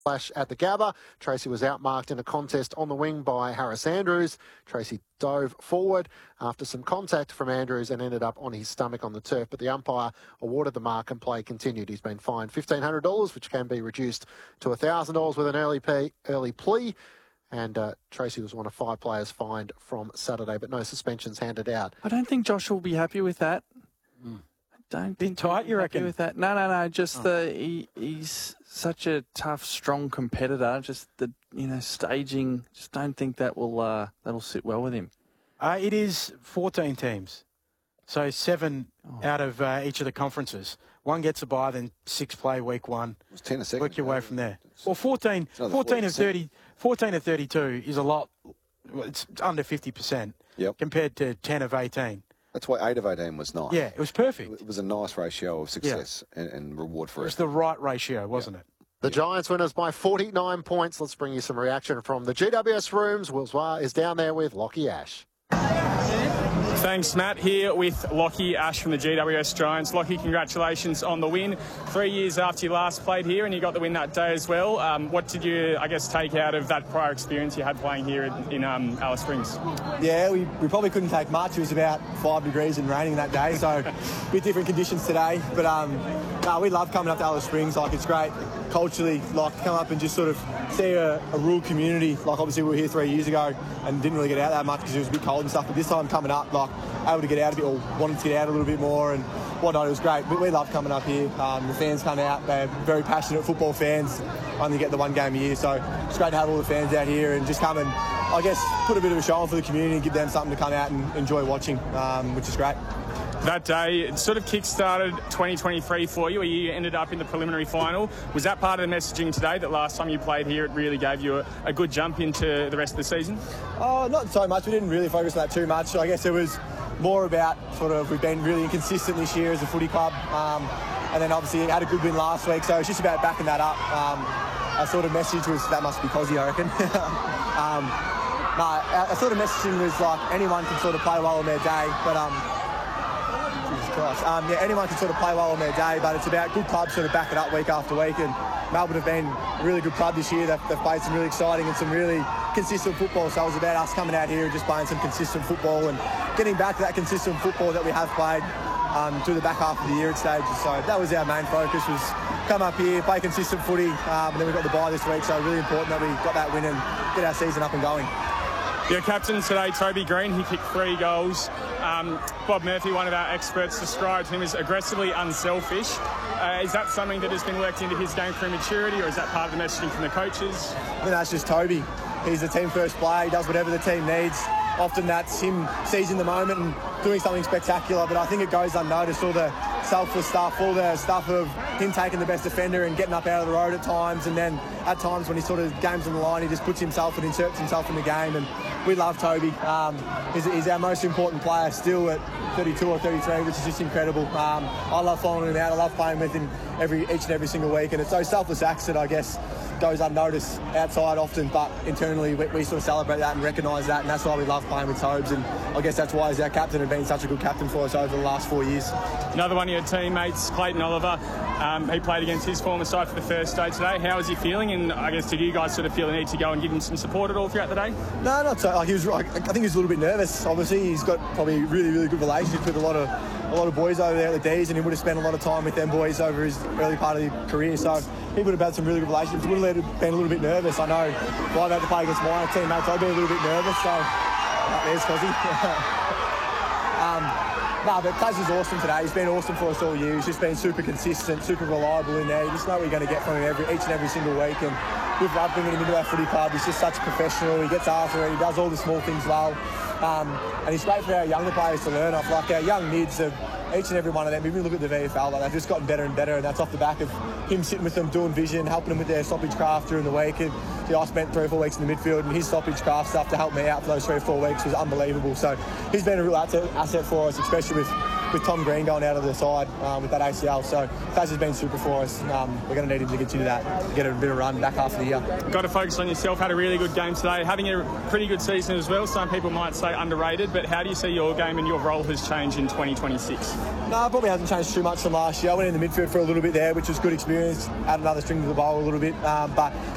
Flash at the Gabba. Tracy was outmarked in a contest on the wing by Harris Andrews. Tracy dove forward after some contact from Andrews and ended up on his stomach on the turf, but the umpire awarded the mark and play continued. He's been fined $1,500, which can be reduced to $1,000 with an early plea. And Tracy was one of 5 players fined from Saturday, but no suspensions handed out. I don't think Josh will be happy with that. Don't think tight, you reckon? with that. No. Just he's such a tough, strong competitor. Just the staging. Just don't think that will that'll sit well with him. It is 14 teams, so 7 out of each of the conferences. One gets a bye, then 6 play week 1. It was 10 a second. Work your way from there. Well, 14 of 32 is a lot. It's under 50% compared to 10 of 18. That's why 8 of 18 was nice. Yeah, it was perfect. It was a nice ratio of success and reward for it. It was the right ratio, wasn't it? The Giants winners by 49 points. Let's bring you some reaction from the GWS rooms. Will Zwar is down there with Lockie Ash. Thanks, Matt. Here with Lockie Ash from the GWS Giants. Lockie, congratulations on the win. 3 years after you last played here, and you got the win that day as well. What did you, take out of that prior experience you had playing here in Alice Springs? Yeah, we probably couldn't take much. It was about 5 degrees and raining that day, so a bit different conditions today. But we love coming up to Alice Springs. It's great culturally, to come up and just sort of see a rural community. Obviously we were here 3 years ago and didn't really get out that much because it was a bit cold and stuff. But this time coming up, able to get out a bit, or wanted to get out a little bit more and whatnot. It was great. We love coming up here. The fans come out. They're very passionate football fans. Only get the 1 game a year, so it's great to have all the fans out here and just come and, put a bit of a show on for the community and give them something to come out and enjoy watching, which is great. That day, it sort of kick-started 2023 for you, where you ended up in the preliminary final. Was that part of the messaging today, that last time you played here, it really gave you a good jump into the rest of the season? Oh, not so much. We didn't really focus on that too much. I guess it was more about we've been really inconsistent this year as a footy club. And then obviously had a good win last week, so it's just about backing that up. Our sort of message was, that must be Cozzy, I reckon. Our sort of messaging was anyone can sort of play well on their day, but anyone can sort of play well on their day, but it's about good clubs sort of back it up week after week. And Melbourne have been a really good club this year. They've played some really exciting and some really consistent football. So it was about us coming out here and just playing some consistent football and getting back to that consistent football that we have played through the back half of the year at stages. So that was our main focus, was come up here, play consistent footy, and then we got the bye this week. So really important that we got that win and get our season up and going. Your captain today, Toby Green, he kicked 3 goals. Bob Murphy, one of our experts, described him as aggressively unselfish. Is that something that has been worked into his game through maturity, or is that part of the messaging from the coaches? I think that's just Toby. He's the team first player. He does whatever the team needs. Often that's him seizing the moment and doing something spectacular, but I think it goes unnoticed, all the selfless stuff, all the stuff of him taking the best defender and getting up out of the road at times, and then at times when he sort of game's on the line, he just puts himself and inserts himself in the game. And we love Toby. He's our most important player still at 32 or 33, which is just incredible. I love following him out. I love playing with him each and every single week, and it's those selfless acts that I guess goes unnoticed outside often, but internally we sort of celebrate that and recognise that, and that's why we love playing with Tobes, and I guess that's why he's our captain and been such a good captain for us over the last 4 years. Another one of your teammates, Clayton Oliver, he played against his former side for the first day today. How is he feeling, and I guess did you guys sort of feel the need to go and give him some support at all throughout the day? No, not so. I think he was a little bit nervous. Obviously, he's got probably a really, really good relationship with a lot of boys over there at the D's, and he would have spent a lot of time with them boys over his early part of his career. So he would have had some really good relationships. Would have been a little bit nervous. I know if I had to play against my teammates, I'd be a little bit nervous. So there's Cozzy. But Taz is awesome today. He's been awesome for us all year. He's just been super consistent, super reliable in there. You just know what you're going to get from him each and every single week. And we've loved bringing him into our footy club. He's just such a professional. He gets after it. He does all the small things well. And he's great for our younger players to learn off. Our young mids have, each and every one of them, if you look at the VFL, they've just gotten better and better, and that's off the back of him sitting with them, doing vision, helping them with their stoppage craft during the week. And I spent 3 or 4 weeks in the midfield, and his stoppage craft stuff to help me out for those 3 or 4 weeks was unbelievable. So he's been a real asset for us, especially with Tom Green going out of the side with that ACL. So Taz has been super for us. We're going to need him to continue that, get a bit of run back half of the year. Got to focus on yourself. Had a really good game today. Having a pretty good season as well. Some people might say underrated, but how do you see your game and your role has changed in 2026? No, probably hasn't changed too much from last year. I went in the midfield for a little bit there, which was good experience. Add another string to the bowl a little bit. But